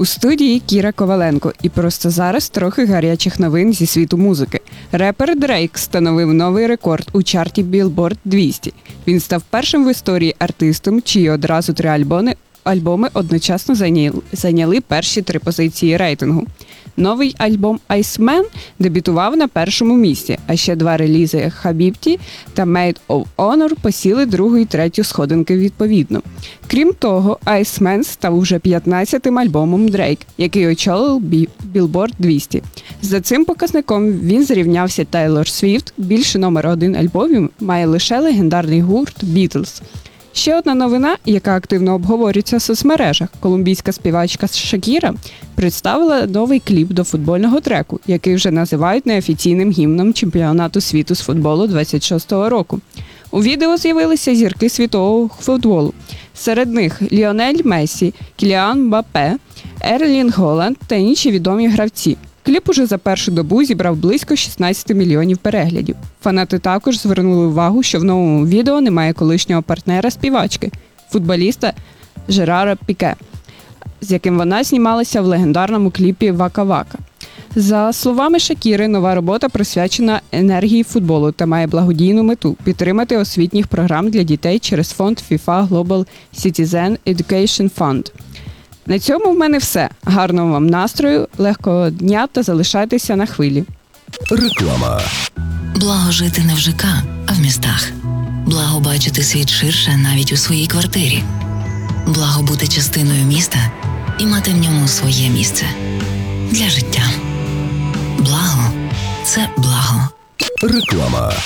У студії Кіра Коваленко. І просто зараз трохи гарячих новин зі світу музики. Репер Дрейк встановив новий рекорд у чарті Billboard 200. Він став першим в історії артистом, чиї одразу 3 альбоми одночасно зайняли перші 3 позиції рейтингу. Новий альбом «Iceman» дебютував на першому місці, а ще 2 релізи «Хабібті» та «Maid of Honor» посіли 2 і 3 сходинки відповідно. Крім того, «Iceman» став уже 15-тим альбомом Дрейк, який очолив Billboard 200. За цим показником він зрівнявся Тейлор Свіфт, більше номер 1 альбомів має лише легендарний гурт «Бітлз». Ще одна новина, яка активно обговорюється в соцмережах. Колумбійська співачка Шакіра представила новий кліп до футбольного треку, який вже називають неофіційним гімном чемпіонату світу з футболу 26-го року. У відео з'явилися зірки світового футболу. Серед них Ліонель Мессі, Кіліан Мбаппе, Ерлінг Голланд та інші відомі гравці. Кліп уже за першу добу зібрав близько 16 мільйонів переглядів. Фанати також звернули увагу, що в новому відео немає колишнього партнера співачки – футболіста Жерара Піке, з яким вона знімалася в легендарному кліпі «Вака Вака». За словами Шакіри, нова робота присвячена енергії футболу та має благодійну мету – підтримати освітніх програм для дітей через фонд FIFA Global Citizen Education Fund. На цьому в мене все. Гарного вам настрою, легкого дня та залишайтеся на хвилі. Реклама. Благо жити не в ЖК, а в містах. Благо бачити світ ширше навіть у своїй квартирі. Благо бути частиною міста і мати в ньому своє місце. Для життя. Благо – це благо. Реклама.